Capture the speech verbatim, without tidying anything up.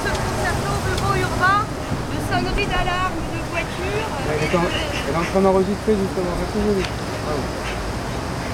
concernant de mots urbains, de sonneries d'alarme, de voitures. Elle est en, elle est en train d'enregistrer justement. Merci, Julie. Bravo.